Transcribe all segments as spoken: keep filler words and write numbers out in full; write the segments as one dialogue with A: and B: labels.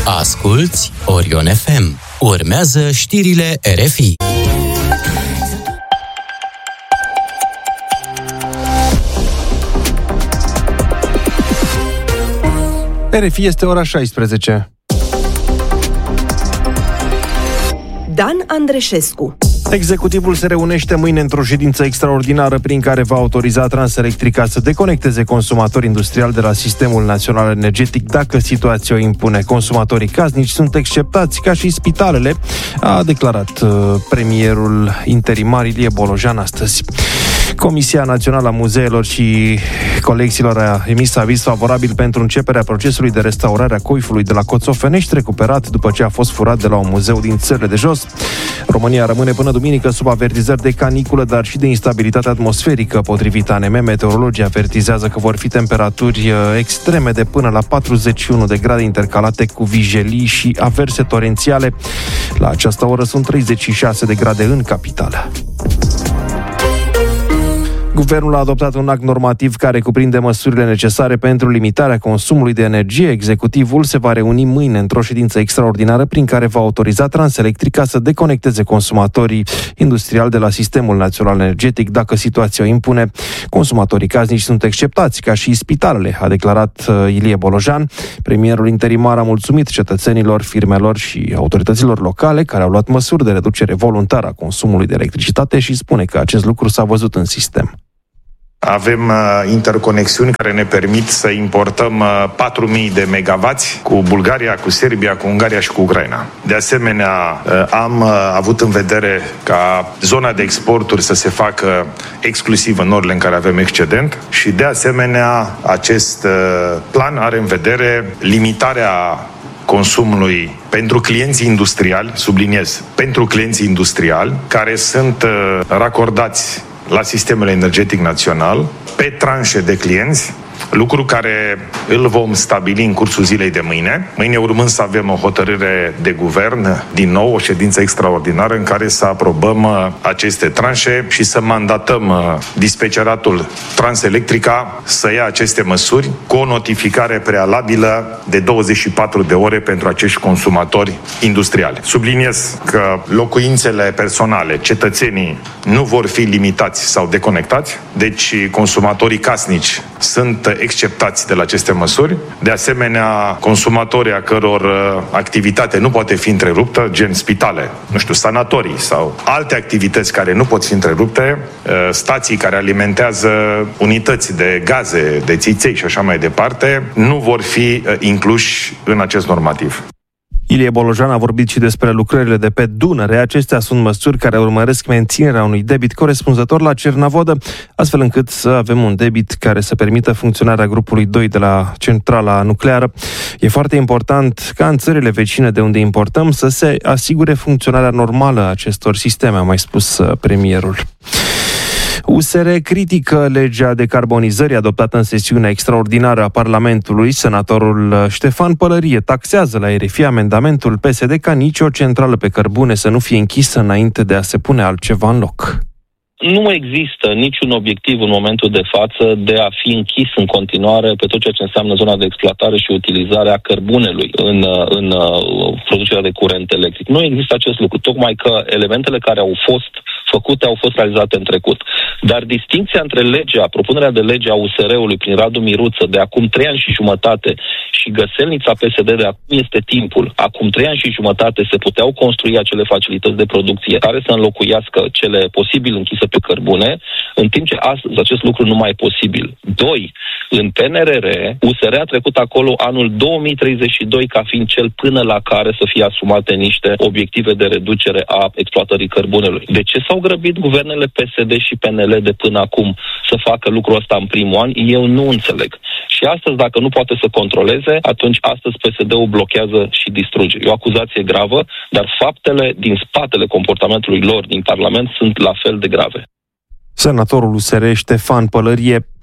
A: Asculți Orion F M. Urmează știrile R F I.
B: R F I este ora șaisprezece.
C: Dan Andreșescu.
B: Executivul se reunește mâine într-o ședință extraordinară prin care va autoriza Transelectrica să deconecteze consumatorii industriali de la Sistemul Național Energetic dacă situația o impune. Consumatorii casnici sunt exceptați ca și spitalele, a declarat uh, premierul interimar Ilie Bolojan astăzi. Comisia Națională a Muzeelor și Colecțiilor a emis aviz favorabil pentru începerea procesului de restaurare a coifului de la Coțofenești, recuperat după ce a fost furat de la un muzeu din țările de jos. România rămâne până duminică sub avertizări de caniculă, dar și de instabilitate atmosferică. Potrivit A N M, meteorologii avertizează că vor fi temperaturi extreme de până la patruzeci și unu de grade intercalate cu vijelii și averse torențiale. La această oră sunt treizeci și șase de grade în capitală. Guvernul a adoptat un act normativ care cuprinde măsurile necesare pentru limitarea consumului de energie. Executivul se va reuni mâine într-o ședință extraordinară prin care va autoriza Transelectrica să deconecteze consumatorii industriali de la Sistemul Național Energetic dacă situația o impune. Consumatorii casnici sunt exceptați, ca și spitalele, a declarat Ilie Bolojan. Premierul interimar a mulțumit cetățenilor, firmelor și autorităților locale care au luat măsuri de reducere voluntară a consumului de electricitate și spune că acest lucru s-a văzut în sistem.
D: Avem uh, interconexiuni care ne permit să importăm uh, patru mii de megawatts cu Bulgaria, cu Serbia, cu Ungaria și cu Ucraina. De asemenea, uh, am uh, avut în vedere ca zona de exporturi să se facă exclusiv în orele în care avem excedent și, de asemenea, acest uh, plan are în vedere limitarea consumului pentru clienții industriali, subliniez, pentru clienții industriali, care sunt uh, racordați la sistemul energetic național, pe tranșe de clienți, lucru care îl vom stabili în cursul zilei de mâine. Mâine urmând să avem o hotărâre de guvern, din nou o ședință extraordinară în care să aprobăm aceste tranșe și să mandatăm dispeceratul Transelectrica să ia aceste măsuri cu o notificare prealabilă de douăzeci și patru de ore pentru acești consumatori industriali. Subliniez că locuințele personale, cetățenii, nu vor fi limitați sau deconectați, deci consumatorii casnici sunt exceptați de la aceste măsuri. De asemenea, consumatorii a căror activitate nu poate fi întreruptă, gen spitale, nu știu, sanatorii sau alte activități care nu pot fi întrerupte, stații care alimentează unități de gaze, de țiței și așa mai departe, nu vor fi incluși în acest normativ.
B: Ilie Bolojan a vorbit și despre lucrările de pe Dunăre. Acestea sunt măsuri care urmăresc menținerea unui debit corespunzător la Cernavodă, astfel încât să avem un debit care să permită funcționarea grupului doi de la centrala nucleară. E foarte important ca în țările vecine de unde importăm să se asigure funcționarea normală a acestor sisteme, a mai spus premierul. U S R critică legea decarbonizării adoptată în sesiunea extraordinară a Parlamentului. Senatorul Ștefan Pălărie taxează la R F I amendamentul P S D ca nicio centrală pe cărbune să nu fie închisă înainte de a se pune altceva în loc.
E: Nu există niciun obiectiv în momentul de față de a fi închis în continuare pe tot ceea ce înseamnă zona de exploatare și utilizare a cărbunelui în, în producerea de curent electric. Nu există acest lucru, tocmai că elementele care au fost făcute au fost realizate în trecut. Dar distincția între legea, propunerea de lege a U S R-ului prin Radu Miruță de acum trei ani și jumătate și găselnița P S D de acum este timpul. Acum trei ani și jumătate se puteau construi acele facilități de producție care să înlocuiască cele posibil închise pe cărbune, în timp ce astăzi acest lucru nu mai e posibil. Doi, în P N R R, U S R a trecut acolo anul două mii treizeci și doi ca fiind cel până la care să fie asumate niște obiective de reducere a exploatării cărbunelui. De ce s-au grăbit guvernele P S D și P N L de până acum să facă lucrul ăsta în primul an? Eu nu înțeleg. Și astăzi, dacă nu poate să controleze, atunci astăzi P S D-ul blochează și distruge. E o acuzație gravă, dar faptele din spatele comportamentului lor din Parlament sunt la fel de grave.
B: Senatorul U S R Ștefan Pălărie.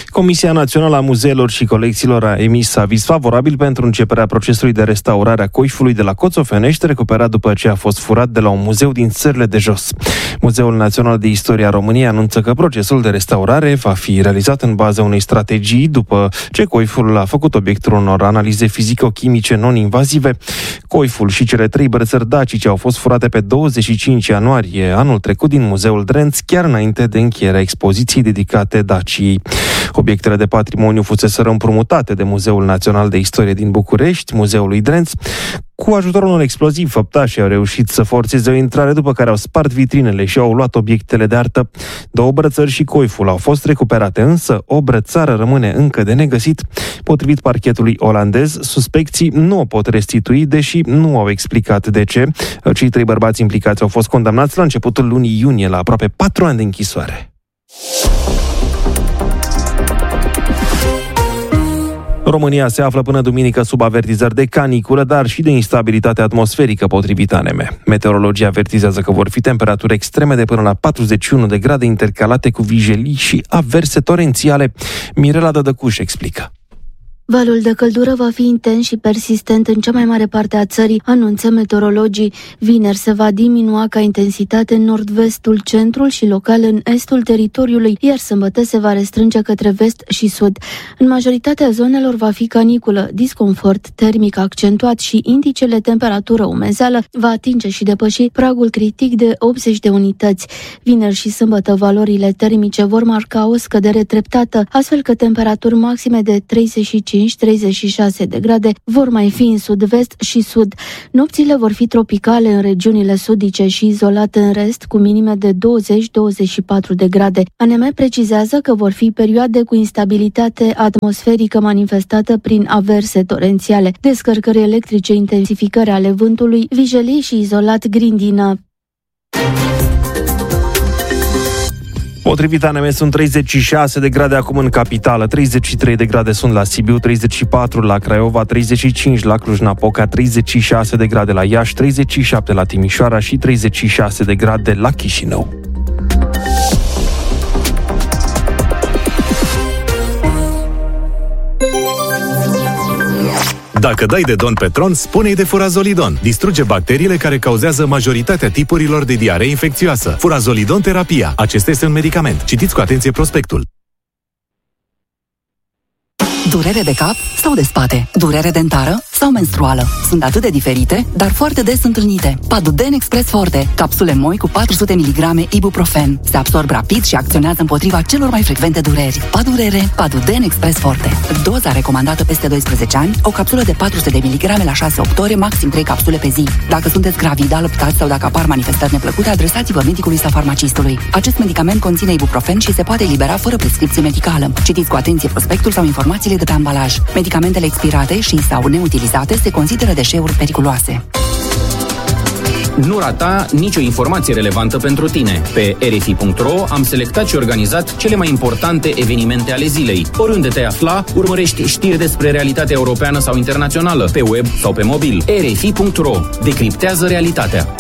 B: Comisia Națională a Muzeelor și Colecțiilor a emis aviz favorabil pentru începerea procesului de restaurare a coifului de la Coțofenești, recuperat după ce a fost furat de la un muzeu din țările de jos. Muzeul Național de Istorie a României anunță că procesul de restaurare va fi realizat în baza unei strategii după ce coiful a făcut obiectul unor analize fizico-chimice non-invazive. Coiful și cele trei brățări dacice au fost furate pe douăzeci și cinci ianuarie anul trecut din Muzeul Drenț, chiar înainte de încheierea expoziției dedicate Daciei. Obiectele de patrimoniu fuseseră împrumutate de Muzeul Național de Istorie din București, Muzeului Drenț. Cu ajutorul unor explozivi, făptașii au reușit să forțeze o intrare, după care au spart vitrinele și au luat obiectele de artă. Două brățări și coiful au fost recuperate, însă o brățară rămâne încă de negăsit. Potrivit parchetului olandez, suspecții nu o pot restitui, deși nu au explicat de ce. Cei trei bărbați implicați au fost condamnați la începutul lunii iunie la aproape patru ani de închisoare. România se află până duminică sub avertizări de caniculă, dar și de instabilitate atmosferică, potrivit A N M. Meteorologii avertizează că vor fi temperaturi extreme de până la patruzeci și unu de grade, intercalate cu vijelii și averse torențiale. Mirela Dădăcuș explică.
F: Valul de căldură va fi intens și persistent în cea mai mare parte a țării, anunță meteorologii. Vineri se va diminua ca intensitate în nord-vestul, centrul și local în estul teritoriului, iar sâmbătă se va restrânge către vest și sud. În majoritatea zonelor va fi caniculă, disconfort termic accentuat și indicele temperatură-umezeală va atinge și depăși pragul critic de optzeci de unități. Vineri și sâmbătă valorile termice vor marca o scădere treptată, astfel că temperaturi maxime de treizeci și cinci treizeci și șase de grade vor mai fi în sud-vest și sud. Nopțile vor fi tropicale în regiunile sudice și izolate în rest, cu minime de douăzeci douăzeci și patru de grade. A N M precizează că vor fi perioade cu instabilitate atmosferică manifestată prin averse torențiale, descărcări electrice, intensificări ale vântului, vijelii și izolat grindină.
B: Potrivit A N M sunt treizeci și șase de grade acum în capitală, treizeci și trei de grade sunt la Sibiu, treizeci și patru la Craiova, treizeci și cinci la Cluj-Napoca, treizeci și șase de grade la Iași, treizeci și șapte la Timișoara și treizeci și șase de grade la Chișinău.
G: Dacă dai de Don Petron, spune-i de Furazolidon. Distruge bacteriile care cauzează majoritatea tipurilor de diaree infecțioasă. Furazolidon terapia. Acesta este un medicament. Citiți cu atenție prospectul.
H: Durere de cap sau de spate? Durere dentară sau menstruală? Sunt atât de diferite, dar foarte des întâlnite. Paduden Express Forte. Capsule moi cu patru sute miligrame ibuprofen. Se absorb rapid și acționează împotriva celor mai frecvente dureri. Padurere, Paduden Express Forte. Doza recomandată peste doisprezece ani, o capsulă de patru sute de miligrame la șase opt ore, maxim trei capsule pe zi. Dacă sunteți gravid, alăptați sau dacă apar manifestări neplăcute, adresați-vă medicului sau farmacistului. Acest medicament conține ibuprofen și se poate elibera fără prescripție medicală. Citiți cu atenție prospectul sau informațiile de pe ambalaj. Medicamentele expirate și sau neutilizate se consideră deșeuri periculoase.
I: Nu rata nicio informație relevantă pentru tine. Pe R F I punct R O am selectat și organizat cele mai importante evenimente ale zilei. Oriunde te afla, urmărești știri despre realitatea europeană sau internațională, pe web sau pe mobil. R F I punct R O. Decriptează realitatea.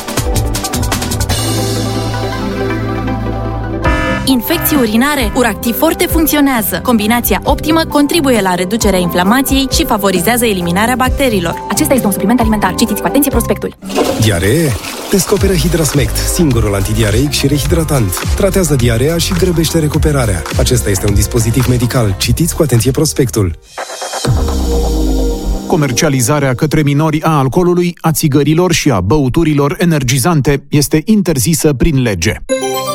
J: Infecții urinare, Uractiv Forte funcționează. Combinația optimă contribuie la reducerea inflamației și favorizează eliminarea bacteriilor.
K: Acesta este un supliment alimentar. Citiți cu atenție prospectul.
L: Diaree? Descoperă Hidrasmect, singurul antidiareic și rehidratant. Tratează diarea și grăbește recuperarea. Acesta este un dispozitiv medical. Citiți cu atenție prospectul.
M: Comercializarea către minori a alcoolului, a țigărilor și a băuturilor energizante este interzisă prin lege.